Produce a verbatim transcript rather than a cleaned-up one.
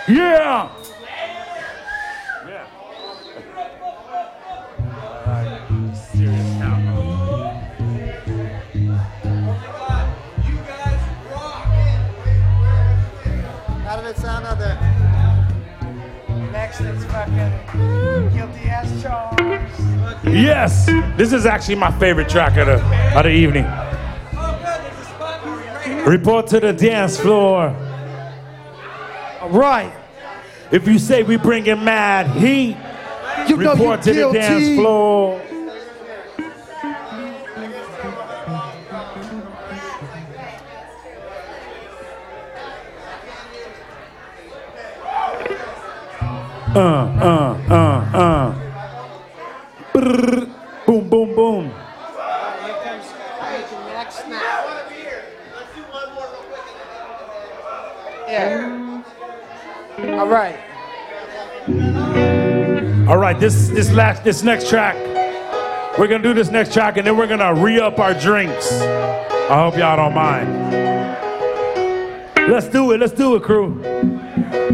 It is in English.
Yeah. Yeah. Uh, serious cowboy. You guys rock. How did it sound out there? Next, it's fucking guilty as charged. Yes. This is actually my favorite track of the of the evening. Oh, good. There's a spot for you right here. Report to the dance floor. All right. If you say we bringing mad heat, You know you report to the dance guilty. floor. Uh, uh, uh, uh. Brrr. Boom, boom, boom. Here comes the next snap. Yeah. All right. All right, this this last this next track, we're gonna do this next track, and then we're gonna re-up our drinks. I hope y'all don't mind. Let's do it. Let's do it, crew.